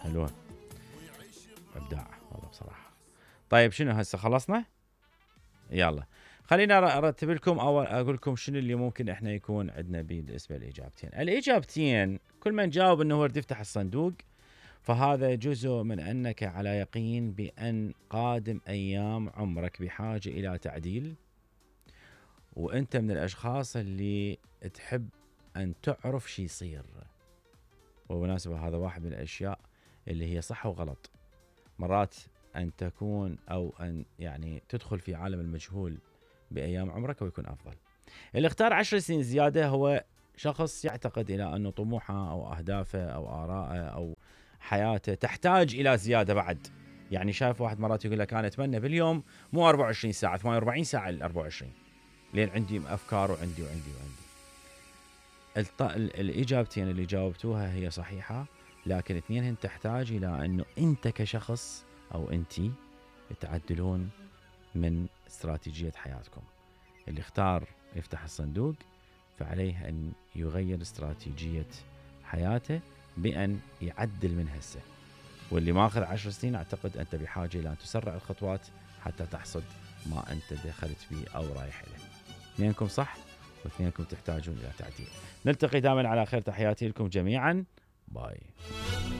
حلوة، ابداع والله بصراحة. طيب شنو هسه خلصنا؟ يلا خلينا ارتب لكم او اقول لكم شنو اللي ممكن احنا يكون عندنا بالنسبه للاجابتين. الاجابتين كل من جاوب انه هو يفتح الصندوق، فهذا جزء من انك على يقين بان قادم ايام عمرك بحاجه الى تعديل، وانت من الاشخاص اللي تحب ان تعرف شي يصير. وبالمناسبه هذا واحد من الاشياء اللي هي صح وغلط. مرات ان تكون او ان يعني تدخل في عالم المجهول بايام عمرك ويكون افضل. اللي اختار 10 سنين زياده هو شخص يعتقد الى انه طموحه او اهدافه او اراءه او حياته تحتاج الى زياده بعد. يعني شايف واحد مرات يقول لك انا اتمنى باليوم مو 24 ساعه 48 ساعه ل 24، لين عندي افكار وعندي. الاجابتين اللي جاوبتوها هي صحيحه، لكن اثنينهن تحتاج الى انه انت كشخص او انتي تعدلون من استراتيجيه حياتكم. اللي اختار يفتح الصندوق فعليه أن يغير استراتيجية حياته بأن يعدل من هسه. واللي ماخذ 10 سنين أعتقد أنت بحاجة إلى أن تسرع الخطوات حتى تحصد ما أنت دخلت به أو رايح إليه. اثنينكم صح واثنينكم تحتاجون إلى تعديل. نلتقي دائما على خير، تحياتي لكم جميعا، باي.